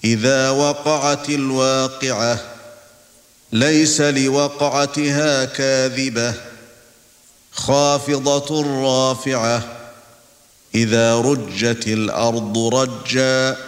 إذا وقعت الواقعة ليس لوقعتها كاذبة خافضة رافعة إذا رجت الأرض رجا